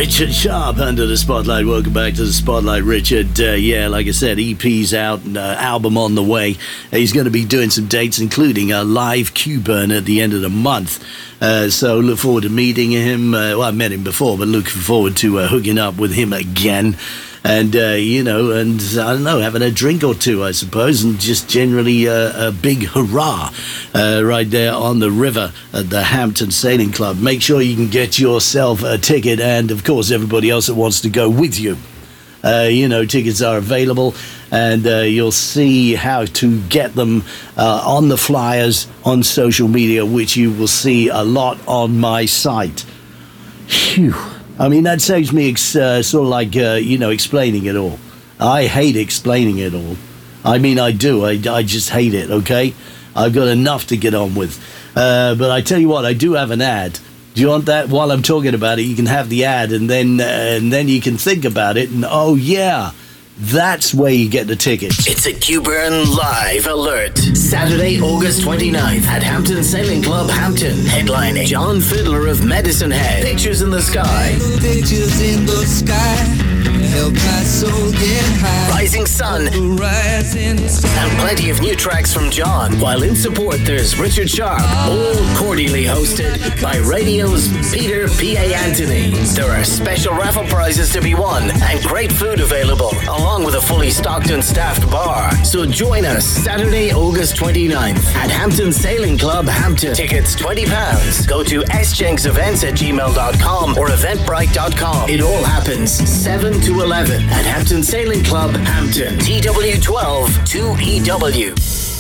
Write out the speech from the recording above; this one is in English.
Richard Sharp under the spotlight. Welcome back to the spotlight, Richard. Yeah, like I said, EP's out, album on the way. He's going to be doing some dates, including a live Q-Burn at the end of the month. So look forward to meeting him. Well, I met him before, but looking forward to hooking up with him again. And, and I don't know, having a drink or two, I suppose, and just generally a big hurrah right there on the river at the Hampton Sailing Club. Make sure you can get yourself a ticket, and, of course, everybody else that wants to go with you. Tickets are available, and you'll see how to get them on the flyers on social media, which you will see a lot on my site. Phew. I mean, that saves me explaining it all. I hate explaining it all. I mean, I do. I just hate it, okay? I've got enough to get on with. But I tell you what, I do have an ad. Do you want that? While I'm talking about it, you can have the ad, and then you can think about it, and oh, yeah, that's where you get the tickets. It's a Q-Burn Live Alert. Saturday, August 29th at Hampton Sailing Club, Hampton. Headlining John Fiddler of Medicine Head. Pictures in the Sky. Pictures in the sky. Help my soul get high. Rising Sun. And plenty of new tracks from John. While in support, there's Richard Sharp. All cordially hosted by radio's Peter P.A. Anthony. There are special raffle prizes to be won and great food available, along with a fully stocked and staffed bar. So join us Saturday, August 29th at Hampton Sailing Club, Hampton. Tickets £20. Go to sjinxevents@gmail.com or eventbrite.com. It all happens 7 to 11 at Hampton Sailing Club, Hampton. TW12 2EW.